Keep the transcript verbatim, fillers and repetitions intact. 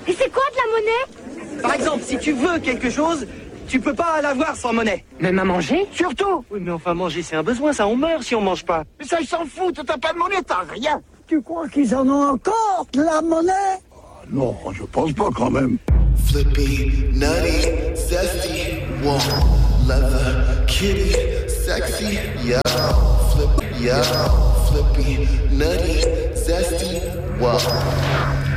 Et c'est quoi de la monnaie? Par exemple, si tu veux quelque chose, tu peux pas l'avoir sans monnaie. Même à manger? Surtout. Oui, mais enfin, manger, c'est un besoin, ça, on meurt si on mange pas. Mais ça, ils s'en foutent, t'as pas de monnaie, t'as rien. Tu crois qu'ils en ont encore, de la monnaie? Non, je pense pas quand même. Flippy, nutty, zesty, wow, leather, kitty, sexy, yeah, flip, yeah, flippy, nutty, zesty, wow.